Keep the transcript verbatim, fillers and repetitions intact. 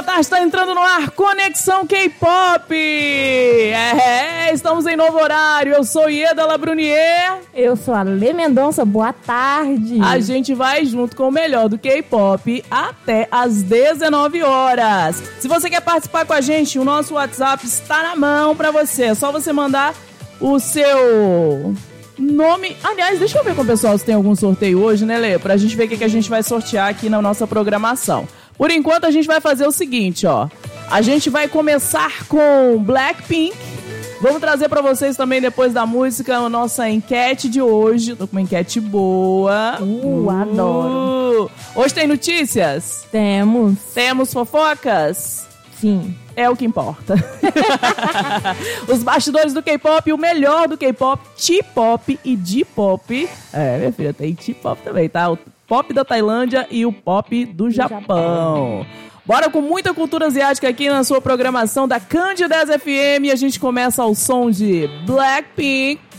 boa tarde, está entrando no ar Conexão K-Pop. É, estamos em novo horário. Eu sou Ieda Labrunier. Eu sou a Lê Mendonça, boa tarde. A gente vai junto com o melhor do K-Pop até às dezenove horas. Se você quer participar com a gente, o nosso WhatsApp está na mão para você. É só você mandar o seu nome. Aliás, deixa eu ver com o pessoal se tem algum sorteio hoje, né, Lê? Pra gente ver o que, que a gente vai sortear aqui na nossa programação. Por enquanto, a gente vai fazer o seguinte, ó. A gente vai começar com Blackpink. Vamos trazer pra vocês também, depois da música, a nossa enquete de hoje. Tô com uma enquete boa. Uh, uh, adoro. Hoje tem notícias? Temos. Temos fofocas? Sim. É o que importa. Os bastidores do K-pop, o melhor do K-pop, T-pop e D-pop. É, minha filha, tem T-pop também, tá? O pop da Tailândia e o pop do, do Japão. Japão. Bora com muita cultura asiática aqui na sua programação da Cândidas F M. A gente começa ao som de Blackpink